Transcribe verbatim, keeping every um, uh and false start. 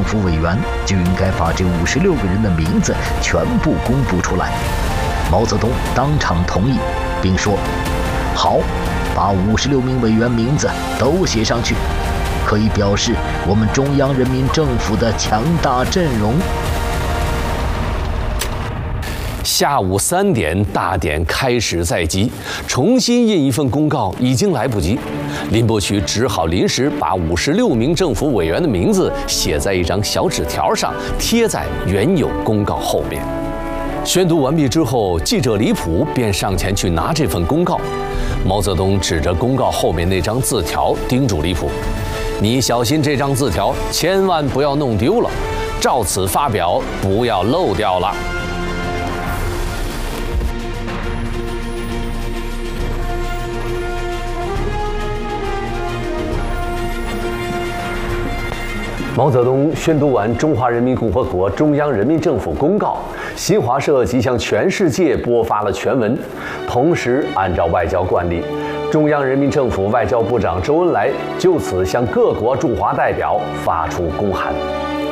府委员就应该把这五十六个人的名字全部公布出来。毛泽东当场同意，并说：“好，把五十六名委员名字都写上去，可以表示我们中央人民政府的强大阵容。” 下午三点，大典开始在即，重新印一份公告已经来不及。林伯渠只好临时把五十六名政府委员的名字写在一张小纸条上，贴在原有公告后面。宣读完毕之后，记者李普便上前去拿这份公告。毛泽东指着公告后面那张字条，叮嘱李普：“你小心这张字条，千万不要弄丢了，照此发表，不要漏掉了。”毛泽东宣读完《中华人民共和国中央人民政府公告》，新华社即向全世界播发了全文。同时，按照外交惯例，中央人民政府外交部长周恩来就此向各国驻华代表发出公函。